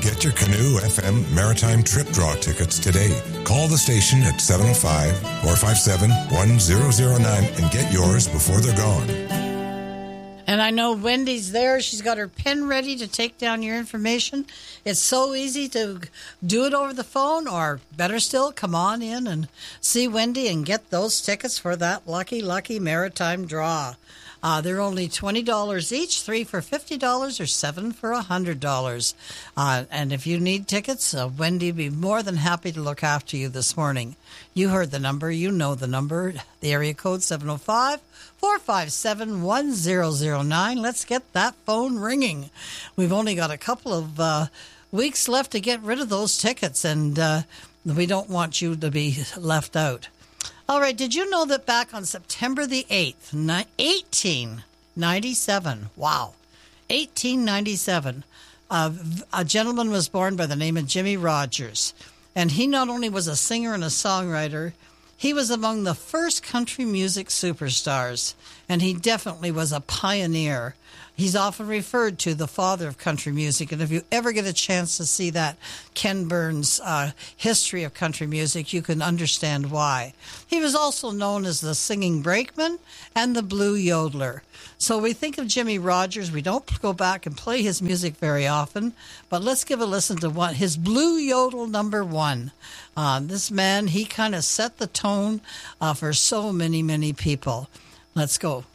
Get your Canoe FM Maritime Trip Draw tickets today. Call the station at 705-457-1009 and get yours before they're gone. And I know Wendy's there. She's got her pen ready to take down your information. It's so easy to do it over the phone, or better still, come on in and see Wendy and get those tickets for that lucky Maritime Draw. They're only $20 each, 3 for $50 or 7 for $100. And if you need tickets, Wendy would be more than happy to look after you this morning. You heard the number. You know the number. The area code 705-457-1009. Let's get that phone ringing. We've only got a couple of weeks left to get rid of those tickets, and we don't want you to be left out. All right, did you know that back on September the 8th, 1897, wow, 1897, a gentleman was born by the name of Jimmie Rodgers. And he not only was a singer and a songwriter, he was among the first country music superstars, and he definitely was a pioneer. He's often referred to the father of country music, and if you ever get a chance to see that Ken Burns history of country music, you can understand why. He was also known as the singing brakeman and the blue yodeler. So we think of Jimmie Rodgers. We don't go back and play his music very often, but let's give a listen to his Blue Yodel #1. This man, he kind of set the tone for so many people. Let's go.